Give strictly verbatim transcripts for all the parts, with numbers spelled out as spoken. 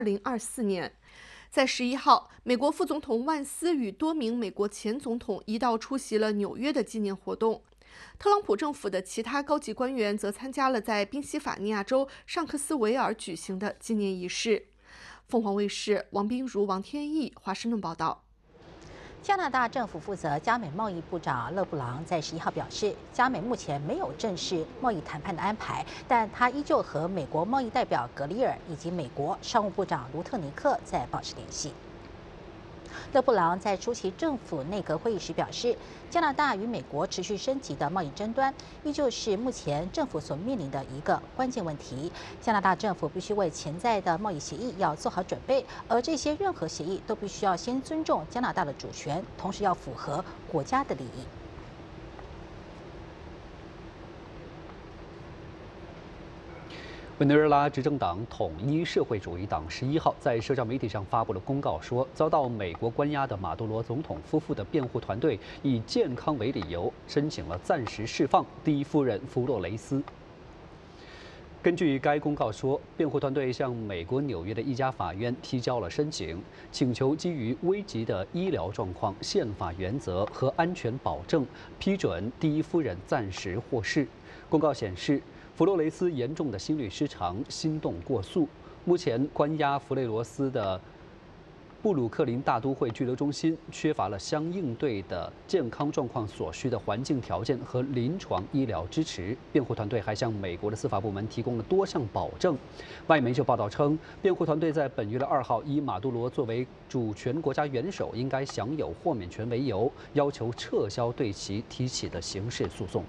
零二四年。在十一号，美国副总统万斯与多名美国前总统一道出席了纽约的纪念活动。特朗普政府的其他高级官员则参加了在宾夕法尼亚州尚克斯维尔举行的纪念仪式。凤凰卫视王彬如、王天翼华盛顿报道。 加拿大政府负责加美贸易部长勒布朗在十一号表示，加美目前没有正式贸易谈判的安排，但他依旧和美国贸易代表格里尔以及美国商务部长卢特尼克在保持联系。勒布朗在出席政府内阁会议时表示，加拿大与美国持续升级的贸易争端，依旧是目前政府所面临的一个关键问题。加拿大政府必须为潜在的贸易协议要做好准备，而这些任何协议都必须要先尊重加拿大的主权，同时要符合国家的利益。 委内瑞拉执政党统一社会主义党十一号在社交媒体上发布了公告，说遭到美国关押的马杜罗总统夫妇的辩护团队以健康为理由，申请了暂时释放第一夫人弗洛雷斯。根据该公告说，辩护团队向美国纽约的一家法院提交了申请，请求基于危急的医疗状况、宪法原则和安全保证，批准第一夫人暂时获释。公告显示，弗洛雷斯严重的心律失常、心动过速。目前关押弗雷罗斯的布鲁克林大都会拘留中心缺乏了相应对的健康状况所需的环境条件和临床医疗支持。辩护团队还向美国的司法部门提供了多项保证。外媒就报道称，辩护团队在本月的二号以马杜罗作为主权国家元首应该享有豁免权为由，要求撤销对其提起的刑事诉讼。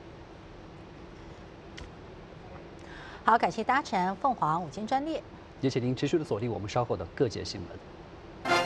好，感谢搭乘凤凰午间专列， 也请您持续的锁定我们稍后的各界新闻。